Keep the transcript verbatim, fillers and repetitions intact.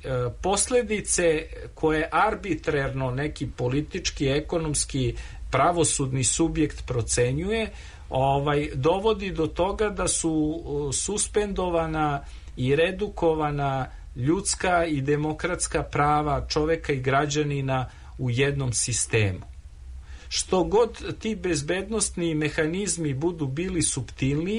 posljedice koje arbitrarno neki politički, ekonomski, pravosudni subjekt procenjuje, ovaj, dovodi do toga da su suspendovana i redukovana ljudska i demokratska prava čoveka i građanina u jednom sistemu. Što god ti bezbednosni mehanizmi budu bili suptilniji,